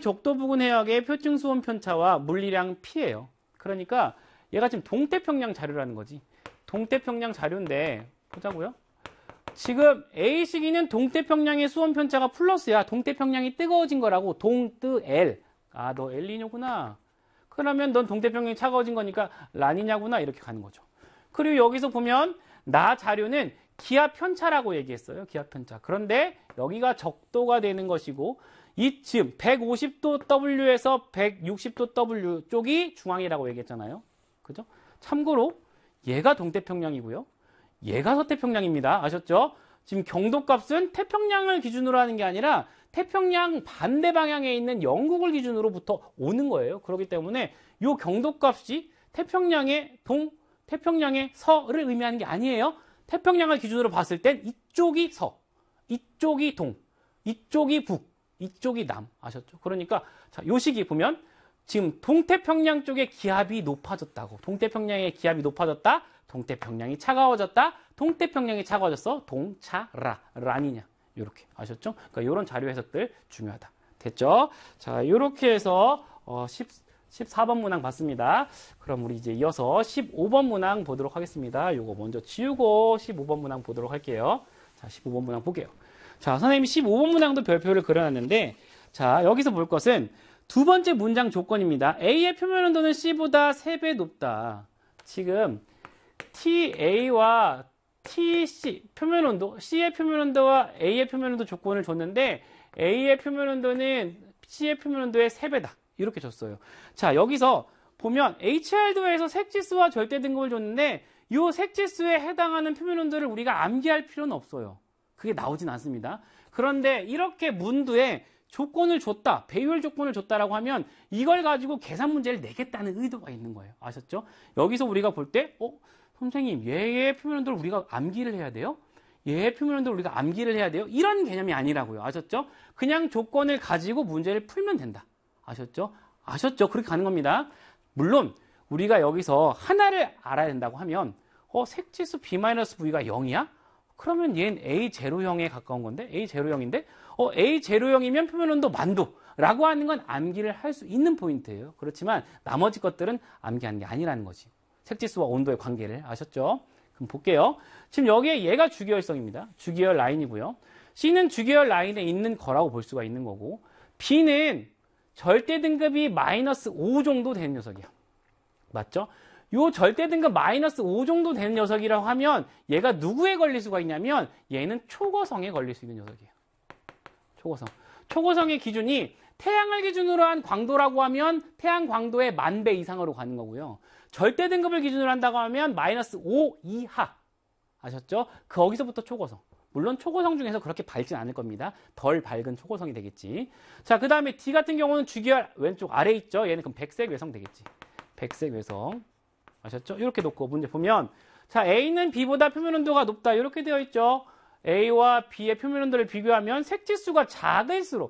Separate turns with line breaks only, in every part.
적도부근 해역의 표층 수온 편차와 물리량 P예요. 그러니까 얘가 지금 동태평양 자료라는 거지. 동태평양 자료인데 보자고요. 지금 A시기는 동태평양의 수온 편차가 플러스야. 동태평양이 뜨거워진 거라고. 동뜨 L. 아, 너 엘니뇨구나. 그러면 넌 동태평양이 차가워진 거니까 라니냐구나. 이렇게 가는 거죠. 그리고 여기서 보면 나 자료는 기압 편차라고 얘기했어요. 기압 편차. 그런데 여기가 적도가 되는 것이고 이쯤 150도 W에서 160도 W 쪽이 중앙이라고 얘기했잖아요. 그죠? 참고로 얘가 동태평양이고요. 얘가 서태평양입니다. 아셨죠? 지금 경도값은 태평양을 기준으로 하는 게 아니라 태평양 반대 방향에 있는 영국을 기준으로부터 오는 거예요. 그렇기 때문에 이 경도값이 태평양의 동, 태평양의 서를 의미하는 게 아니에요. 태평양을 기준으로 봤을 땐 이쪽이 서, 이쪽이 동, 이쪽이 북, 이쪽이 남. 아셨죠? 그러니까 자, 요 시기 보면 지금 동태평양 쪽에 기압이 높아졌다고. 동태평양의 기압이 높아졌다. 동태평양이 차가워졌다. 동태평양이 차가워졌어. 동차라. 라니냐. 요렇게. 아셨죠? 그러니까 요런 자료 해석들 중요하다. 됐죠? 자, 요렇게 해서 14번 문항 봤습니다. 그럼 우리 이제 이어서 15번 문항 보도록 하겠습니다. 요거 먼저 지우고 15번 문항 보도록 할게요. 자, 15번 문항 볼게요. 자, 선생님이 15번 문항도 별표를 그려놨는데, 자, 여기서 볼 것은 두 번째 문장 조건입니다. A의 표면 온도는 C보다 3배 높다. 지금 TA와 TC 표면 온도, C의 표면 온도와 A의 표면 온도 조건을 줬는데 A의 표면 온도는 C의 표면 온도의 3배다. 이렇게 줬어요. 자, 여기서 보면 HR도에서 색지수와 절대 등급을 줬는데 이 색지수에 해당하는 표면 온도를 우리가 암기할 필요는 없어요. 그게 나오진 않습니다. 그런데 이렇게 문두에 조건을 줬다, 배율 조건을 줬다라고 하면 이걸 가지고 계산 문제를 내겠다는 의도가 있는 거예요. 아셨죠? 여기서 우리가 볼 때, 선생님, 얘의 표면 온도를 우리가 암기를 해야 돼요? 얘의 표면 온도를 우리가 암기를 해야 돼요? 이런 개념이 아니라고요. 아셨죠? 그냥 조건을 가지고 문제를 풀면 된다. 아셨죠? 아셨죠? 그렇게 가는 겁니다. 물론 우리가 여기서 하나를 알아야 된다고 하면 색지수 B-V가 0이야? 그러면 얘는 A0형에 가까운 건데 A0형인데 A0형이면 표면 온도 만도라고 하는 건 암기를 할 수 있는 포인트예요. 그렇지만 나머지 것들은 암기하는 게 아니라는 거지. 색지수와 온도의 관계를 아셨죠? 그럼 볼게요. 지금 여기에 얘가 주기열성입니다. 주기열 라인이고요. C는 주기열 라인에 있는 거라고 볼 수가 있는 거고 B는 절대 등급이 -5 정도 되는 녀석이야. 맞죠? 요 절대 등급 -5 정도 되는 녀석이라고 하면 얘가 누구에 걸릴 수가 있냐면 얘는 초고성에 걸릴 수 있는 녀석이에요. 초고성. 초고성의 기준이 태양을 기준으로 한 광도라고 하면 태양 광도의 10,000배 이상으로 가는 거고요. 절대 등급을 기준으로 한다고 하면 -5 이하. 아셨죠? 거기서부터 초고성. 물론 초고성 중에서 그렇게 밝진 않을 겁니다. 덜 밝은 초고성이 되겠지. 자, 그 다음에 D 같은 경우는 주기열 왼쪽 아래 있죠? 얘는 그럼 백색 외성 되겠지. 백색 외성. 아셨죠? 이렇게 놓고 문제 보면 자, A는 B보다 표면 온도가 높다. 이렇게 되어 있죠. A와 B의 표면 온도를 비교하면 색지수가 작을수록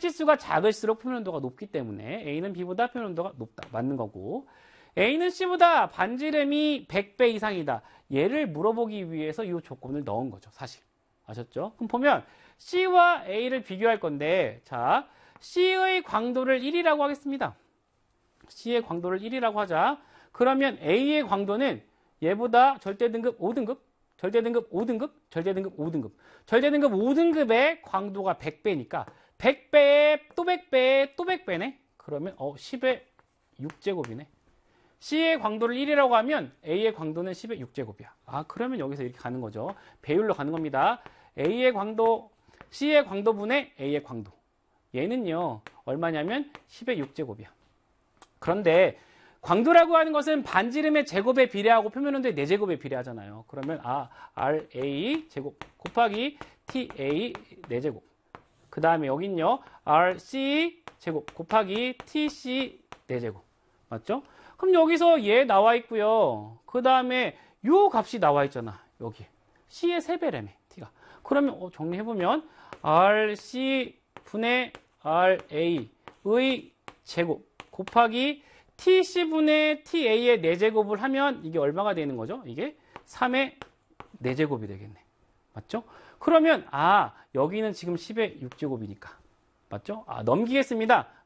표면 온도가 높기 때문에 A는 B보다 표면 온도가 높다. 맞는 거고. A는 C보다 반지름이 100배 이상이다. 얘를 물어보기 위해서 이 조건을 넣은 거죠. 사실. 아셨죠? 그럼 보면 C와 A를 비교할 건데 자, C의 광도를 1이라고 하겠습니다. C의 광도를 1이라고 하자. 그러면 A의 광도는 얘보다 절대등급 5등급, 절대등급 5등급, 절대등급 5등급. 절대등급 5등급의 광도가 100배니까 100배에 또 100배에 또 100배네? 그러면 10의 6제곱이네. C의 광도를 1이라고 하면 A의 광도는 10의 6제곱이야. 아, 그러면 여기서 이렇게 가는 거죠. 배율로 가는 겁니다. A의 광도, C의 광도분의 A의 광도. 얘는요, 얼마냐면 10의 6제곱이야. 그런데 광도라고 하는 것은 반지름의 제곱에 비례하고 표면 온도의 4제곱에 비례하잖아요. 그러면 RA 제곱 곱하기 TA 4제곱. 그 다음에 여긴요, RC 제곱 곱하기 TC 4제곱. 맞죠? 그럼 여기서 얘 나와 있고요. 그 다음에 요 값이 나와 있잖아. 여기. C의 3배라며, T가. 그러면 정리해보면 RC 분의 RA의 제곱 곱하기 TC분의 TA의 4제곱을 하면 이게 얼마가 되는 거죠? 이게 3의 4제곱이 되겠네. 맞죠? 그러면 여기는 지금 10의 6제곱이니까. 맞죠? 넘기겠습니다.